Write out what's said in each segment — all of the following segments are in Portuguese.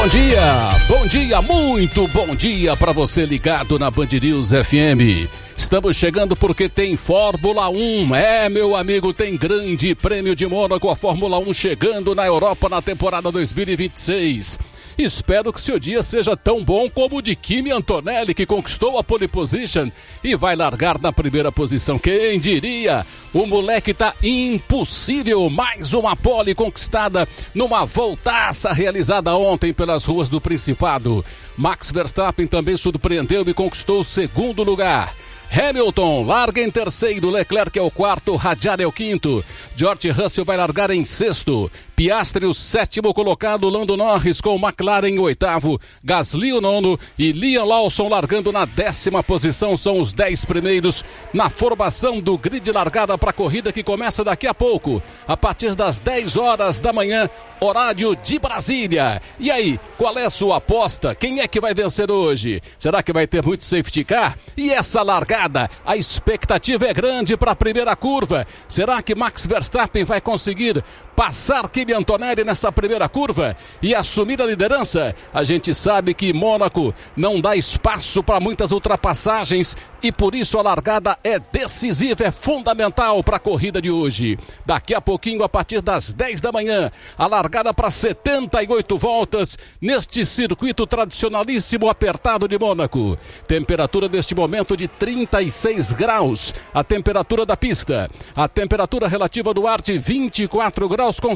Bom dia, muito bom dia para você ligado na Band News FM. Estamos chegando porque tem Fórmula 1, meu amigo, tem Grande Prêmio de Mônaco, a Fórmula 1 chegando na Europa na temporada 2026. Espero que seu dia seja tão bom como o de Kimi Antonelli, que conquistou a pole position e vai largar na primeira posição. Quem diria? O moleque tá impossível. Mais uma pole conquistada numa voltaça realizada ontem pelas ruas do Principado. Max Verstappen também surpreendeu e conquistou o segundo lugar. Hamilton larga em terceiro, Leclerc é o quarto, Hadjar é o quinto, George Russell vai largar em sexto, Piastri o sétimo colocado, Lando Norris com o McLaren em oitavo, Gasly o nono e Liam Lawson largando na 10ª posição, são os 10 primeiros na formação do grid largada para a corrida que começa daqui a pouco, a partir das 10 horas da manhã, horário de Brasília. E aí, qual é a sua aposta? Quem é que vai vencer hoje? Será que vai ter muito safety car? E essa largada, a expectativa é grande para a primeira curva. Será que Max Verstappen vai conseguir passar Kimi Antonelli nessa primeira curva e assumir a liderança? A gente sabe que Mônaco não dá espaço para muitas ultrapassagens e por isso a largada é decisiva, é fundamental para a corrida de hoje. Daqui a pouquinho, a partir das 10 da manhã, a largada para 78 voltas neste circuito tradicionalíssimo apertado de Mônaco. Temperatura neste momento de 36 graus, a temperatura da pista. A temperatura relativa do ar de 24 graus com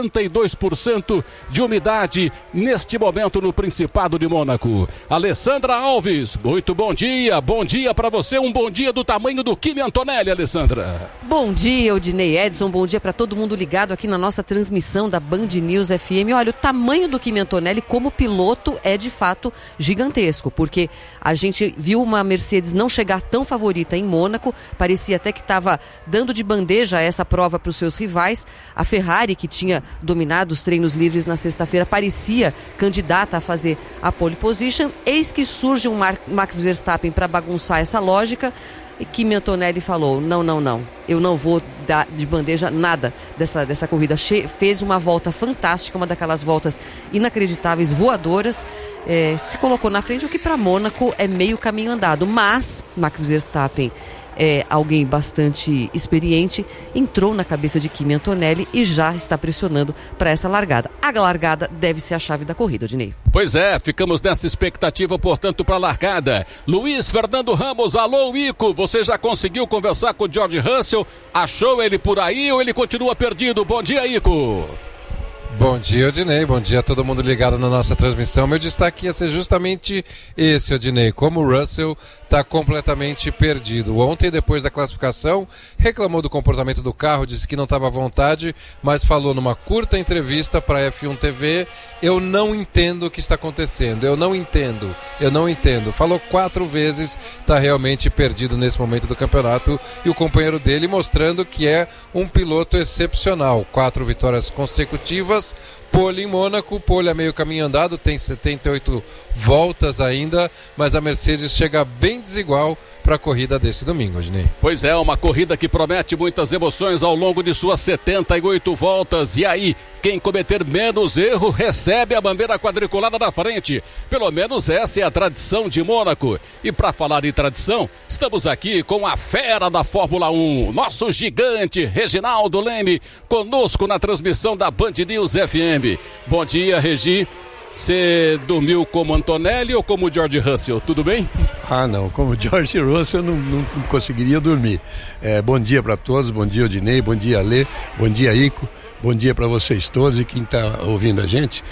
62% de umidade neste momento no Principado de Mônaco. Alessandra Alves, muito bom dia para você, um bom dia do tamanho do Kimi Antonelli, Alessandra. Bom dia, Odinei, Edson, bom dia para todo mundo ligado aqui na nossa transmissão da Band News FM. Olha, o tamanho do Kimi Antonelli como piloto é de fato gigantesco, porque a gente viu uma Mercedes não chegar tão favorita em Mônaco, parecia até que estava dando de bandeja essa prova para os seus rivais. A Ferrari, que tinha dominado os treinos livres na sexta-feira, parecia candidata a fazer a pole position. Eis que surge um Max Verstappen para bagunçar essa lógica. E Kimi Antonelli falou, não, eu não vou dar de bandeja nada dessa corrida. Fez uma volta fantástica, uma daquelas voltas inacreditáveis, voadoras, se colocou na frente, o que para Mônaco é meio caminho andado. Mas Max Verstappen é alguém bastante experiente, entrou na cabeça de Kimi Antonelli e já está pressionando para essa largada. A largada deve ser a chave da corrida, Odinei. Pois é, ficamos nessa expectativa, portanto, para a largada. Luiz Fernando Ramos, alô, Ico, você já conseguiu conversar com o George Russell? Achou ele por aí ou ele continua perdido? Bom dia, Ico. Bom dia, Odinei, bom dia a todo mundo ligado na nossa transmissão. Meu destaque ia ser justamente esse, Odinei, como o Russell está completamente perdido. Ontem, depois da classificação, reclamou do comportamento do carro, disse que não estava à vontade, mas falou numa curta entrevista para a F1 TV, eu não entendo o que está acontecendo, eu não entendo. Falou 4 vezes, está realmente perdido nesse momento do campeonato, e o companheiro dele mostrando que é um piloto excepcional. 4 vitórias consecutivas, pole em Mônaco, pole a meio caminho andado, tem 78 voltas ainda, mas a Mercedes chega bem desigual para a corrida desse domingo, Odinei. Pois é, uma corrida que promete muitas emoções ao longo de suas 78 voltas. E aí, quem cometer menos erro recebe a bandeira quadriculada na frente. Pelo menos essa é a tradição de Mônaco. E para falar em tradição, estamos aqui com a fera da Fórmula 1, nosso gigante Reginaldo Leme, conosco na transmissão da Band News FM. Bom dia, Regi. Você dormiu como Antonelli ou como George Russell? Tudo bem? Não, como George Russell eu não conseguiria dormir. Bom dia para todos, bom dia Odinei, bom dia Alê, bom dia Ico, bom dia para vocês todos e quem está ouvindo a gente.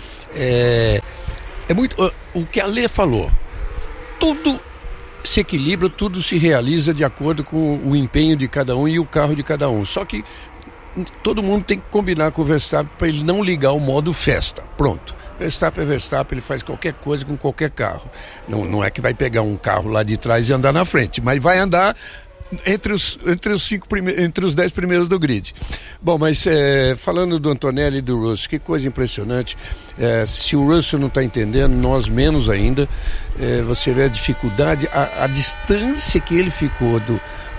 É muito o que a Alê falou. Tudo se equilibra, tudo se realiza de acordo com o empenho de cada um e o carro de cada um. Só que todo mundo tem que combinar com o Verstappen para ele não ligar o modo festa. Pronto. Verstappen é Verstappen, ele faz qualquer coisa com qualquer carro. Não é que vai pegar um carro lá de trás e andar na frente, mas vai andar entre os 10 primeiros do grid. Bom, mas falando do Antonelli e do Russell, que coisa impressionante. Se o Russell não está entendendo, nós menos ainda. Você vê a dificuldade, a distância que ele ficou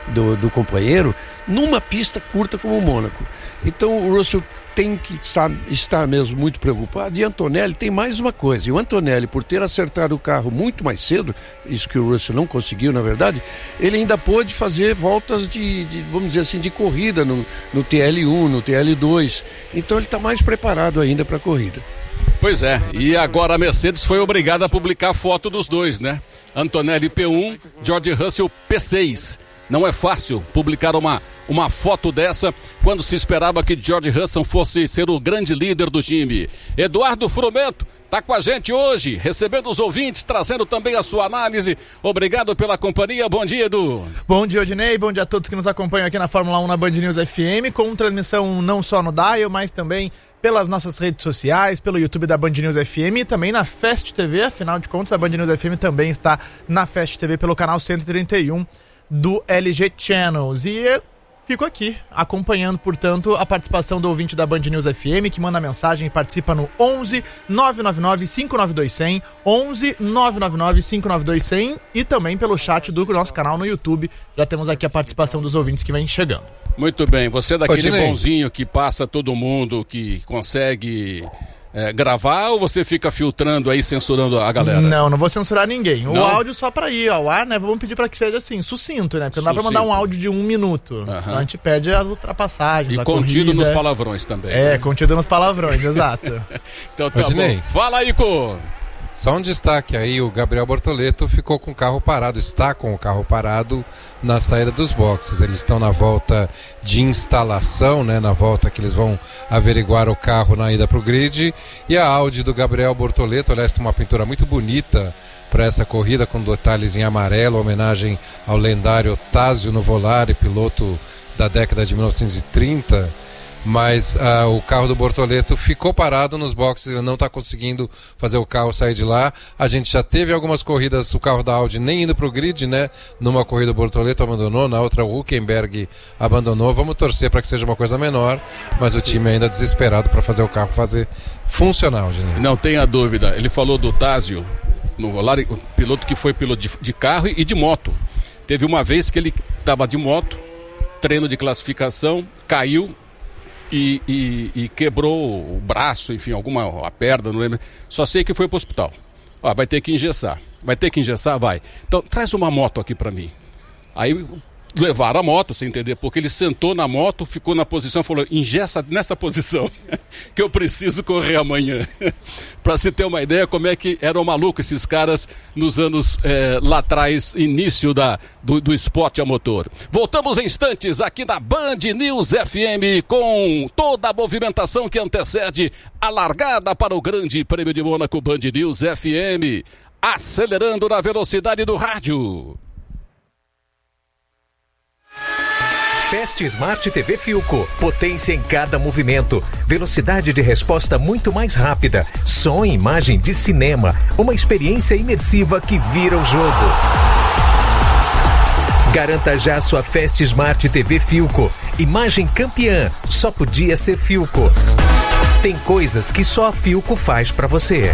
do companheiro numa pista curta como o Mônaco. Então o Russell tem que estar mesmo muito preocupado. E Antonelli tem mais uma coisa, e o Antonelli, por ter acertado o carro muito mais cedo, isso que o Russell não conseguiu na verdade, ele ainda pôde fazer voltas vamos dizer assim, de corrida no TL1, no TL2, então ele está mais preparado ainda para a corrida. Pois é, e agora a Mercedes foi obrigada a publicar foto dos dois, né? Antonelli P1, George Russell P6. Não é fácil publicar uma foto dessa quando se esperava que George Russell fosse ser o grande líder do time. Eduardo Frumento está com a gente hoje, recebendo os ouvintes, trazendo também a sua análise. Obrigado pela companhia. Bom dia, Edu. Bom dia, Odinei. Bom dia a todos que nos acompanham aqui na Fórmula 1 na Band News FM, com transmissão não só no Dial, mas também pelas nossas redes sociais, pelo YouTube da Band News FM e também na Fast TV. Afinal de contas, a Band News FM também está na Fast TV pelo canal 131 do LG Channels. E eu fico aqui acompanhando, portanto, a participação do ouvinte da Band News FM, que manda mensagem e participa no 11 999 592 100, 11 999 592 100 e também pelo chat do nosso canal no YouTube. Já temos aqui a participação dos ouvintes que vem chegando. Muito bem, você é daquele bonzinho que passa todo mundo, que consegue gravar, ou você fica filtrando aí, censurando a galera? Não vou censurar ninguém. Não? O áudio só pra ir ao ar, né? Vamos pedir pra que seja assim, sucinto, né? Porque não dá pra mandar um áudio de 1 minuto. Senão a gente perde as ultrapassagens, e a contido corrida. nos palavrões também. Contido nos palavrões, exato. Então tá bom. Fala aí, Cô. Só um destaque aí, o Gabriel Bortoleto ficou com o carro parado, está com o carro parado na saída dos boxes. Eles estão na volta de instalação, né, na volta que eles vão averiguar o carro na ida para o grid. E a Audi do Gabriel Bortoleto, aliás, tem uma pintura muito bonita para essa corrida, com detalhes em amarelo, homenagem ao lendário Tazio Nuvolari, piloto da década de 1930. Mas o carro do Bortoleto ficou parado nos boxes, ele não está conseguindo fazer o carro sair de lá. A gente já teve algumas corridas, o carro da Audi nem indo para o grid, né? Numa corrida o Bortoleto abandonou, na outra o Hülkenberg abandonou. Vamos torcer para que seja uma coisa menor, mas o time ainda desesperado para fazer o carro fazer funcionar, Eugênio. Não tenha dúvida, ele falou do Tazio Nuvolari, o piloto que foi piloto de carro e de moto. Teve uma vez que ele estava de moto, treino de classificação, caiu e quebrou o braço, enfim, a perna, não lembro. Só sei que foi para o hospital. Vai ter que engessar. Vai ter que engessar? Vai. Então, traz uma moto aqui para mim. Aí levaram a moto, sem entender, porque ele sentou na moto, ficou na posição, falou, engessa nessa posição, que eu preciso correr amanhã. Para se ter uma ideia como é que eram malucos esses caras nos anos lá atrás, início do esporte a motor. Voltamos em instantes aqui na Band News FM com toda a movimentação que antecede a largada para o Grande Prêmio de Mônaco. Band News FM, acelerando na velocidade do rádio. Fast Smart TV Philco, potência em cada movimento, velocidade de resposta muito mais rápida, som e imagem de cinema, uma experiência imersiva que vira o jogo. Garanta já sua Fast Smart TV Philco, imagem campeã, só podia ser Philco. Tem coisas que só a Philco faz pra você.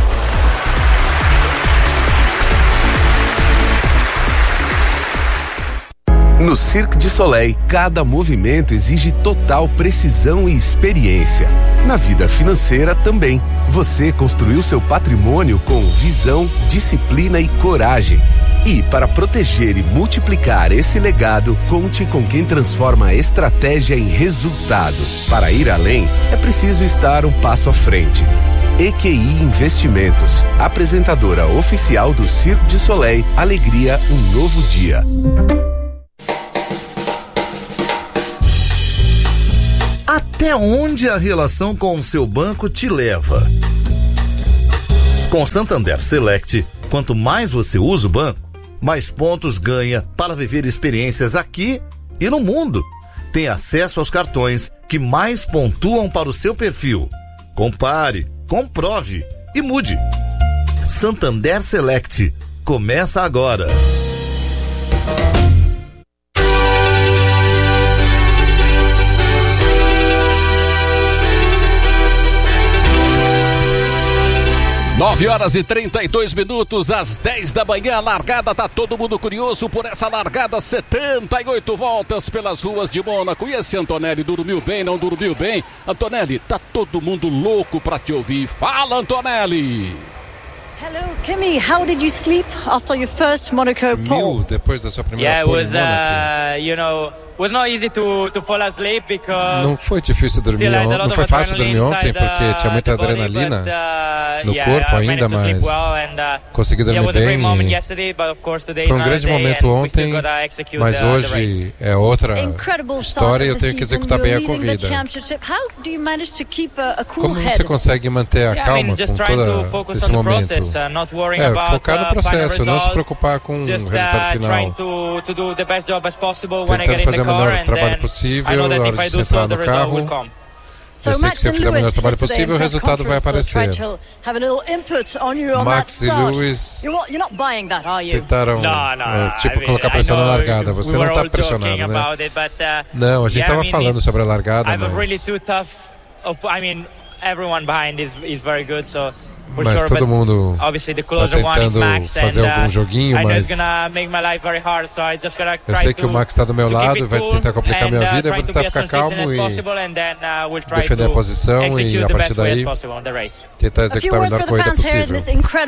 No Cirque du Soleil, cada movimento exige total precisão e experiência. Na vida financeira também. Você construiu seu patrimônio com visão, disciplina e coragem. E para proteger e multiplicar esse legado, conte com quem transforma a estratégia em resultado. Para ir além, é preciso estar um passo à frente. EQI Investimentos, apresentadora oficial do Cirque du Soleil, alegria, um novo dia. Até onde a relação com o seu banco te leva? Com Santander Select, quanto mais você usa o banco, mais pontos ganha para viver experiências aqui e no mundo. Tem acesso aos cartões que mais pontuam para o seu perfil. Compare, comprove e mude. Santander Select. Começa agora. 9h32, às 10 da manhã, a largada, tá todo mundo curioso por essa largada, 78 voltas pelas ruas de Mônaco. E esse Antonelli dormiu bem, não dormiu bem? Antonelli, tá todo mundo louco pra te ouvir. Fala, Antonelli! Hello, Kimi. How did you sleep after your first Monaco pole? Depois da sua primeira pole em Mônaco. Was not easy to fall asleep because não foi difícil dormir ontem, não foi fácil dormir ontem porque tinha muita adrenalina no corpo ainda, mas consegui dormir bem. Foi um grande momento ontem, mas hoje é outra história e eu tenho que executar bem a corrida. Como você consegue manter a calma com todo esse momento? Focar no processo, não se preocupar com o resultado final. Tentando fazer o melhor trabalho possível na hora de sentar no carro. Eu sei que se eu fizer o melhor trabalho possível, o resultado vai aparecer. Max e Lewis tentaram colocar pressão na largada. Você não está pressionado, né? Não, a gente estava falando sobre a largada, mas todo mundo está tentando fazer algum joguinho, mas eu sei que o Max está do meu lado e vai tentar complicar minha vida. Eu vou tentar ficar calmo e defender a posição e a partir daí tentar executar a melhor corrida possível.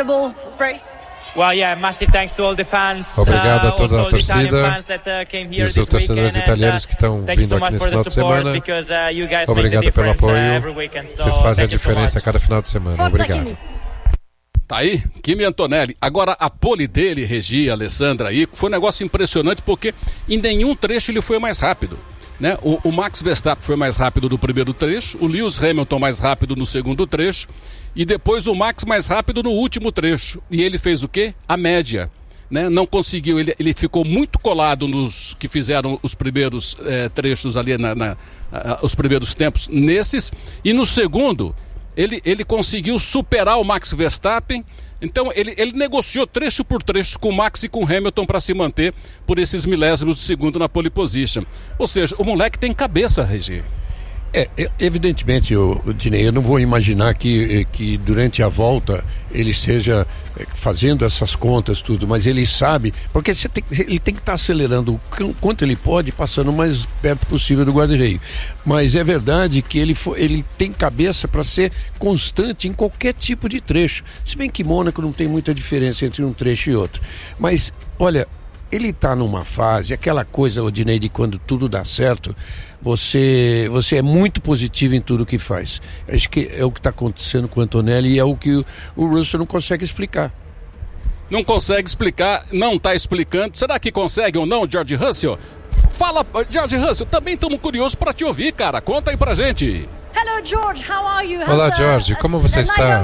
Obrigado a toda a torcida e os torcedores italianos que estão vindo aqui nesse final de semana. Obrigado pelo apoio. Vocês fazem a diferença a cada final de semana. Obrigado. Tá aí, Kimi Antonelli. Agora, a pole dele, Regi, Alessandra, aí, foi um negócio impressionante porque em nenhum trecho ele foi mais rápido. Né? O Max Verstappen foi mais rápido no primeiro trecho, o Lewis Hamilton mais rápido no segundo trecho e depois o Max mais rápido no último trecho. E ele fez o quê? A média. Né? Não conseguiu, ele ficou muito colado nos que fizeram os primeiros trechos ali, os primeiros tempos nesses, e no segundo ele conseguiu superar o Max Verstappen. Então ele negociou trecho por trecho com o Max e com o Hamilton para se manter por esses milésimos de segundo na pole position. Ou seja, o moleque tem cabeça, Regi. Evidentemente, Dinei, eu não vou imaginar que durante a volta ele esteja fazendo essas contas, tudo, mas ele sabe, porque ele tem que estar acelerando o quanto ele pode, passando o mais perto possível do guarda-reio. Mas é verdade que ele tem cabeça para ser constante em qualquer tipo de trecho. Se bem que Mônaco não tem muita diferença entre um trecho e outro. Mas, olha, ele está numa fase, aquela coisa, Odinei, de quando tudo dá certo, você é muito positivo em tudo que faz. Acho que é o que está acontecendo com o Antonelli e é o que o Russell não consegue explicar. Não consegue explicar, não está explicando. Será que consegue ou não, George Russell? Fala, George Russell, também estamos curiosos para te ouvir, cara. Conta aí pra gente. Hello, George. How are you? Olá, George. Como você está?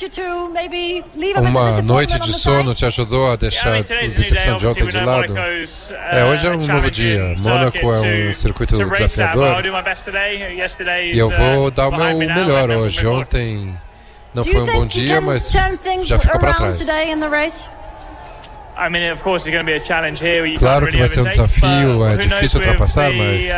Uma noite de sono te ajudou a deixar a decepção de ontem de lado? Hoje é um novo dia. Mônaco é um circuito desafiador e eu vou dar o meu melhor hoje. Ontem não foi um bom dia, mas já ficou para trás. Claro que vai ser um desafio, é difícil ultrapassar, mas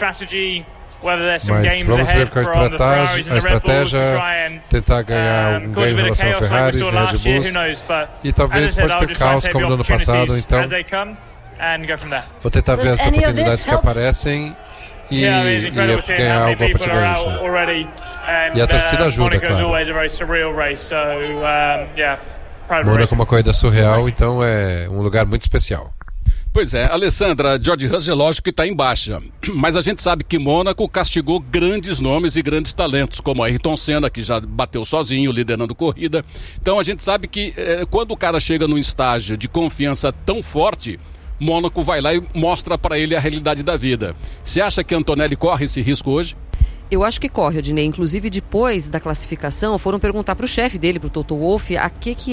vamos ver com a estratégia, tentar ganhar um ganho em relação a Ferraris e Red Bulls, e talvez pode ter caos como no ano passado, então vou tentar ver as oportunidades que aparecem e ganhar algo a partir daí. E a torcida ajuda, claro. Mônaco é uma corrida surreal, então é um lugar muito especial. Pois é, Alessandra, George Russell, lógico que está em baixa, mas a gente sabe que Mônaco castigou grandes nomes e grandes talentos, como Ayrton Senna, que já bateu sozinho, liderando corrida. Então a gente sabe que quando o cara chega num estágio de confiança tão forte, Mônaco vai lá e mostra para ele a realidade da vida. Você acha que Antonelli corre esse risco hoje? Eu acho que corre, Odinei. Inclusive, depois da classificação, foram perguntar para o chefe dele, para o Toto Wolff, a que